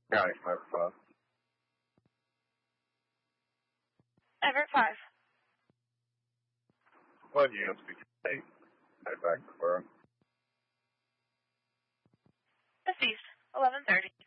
County Smoker 5. Everett 5. 1 unit, speaking 8. Head back to Burn. Deceased, 11:30.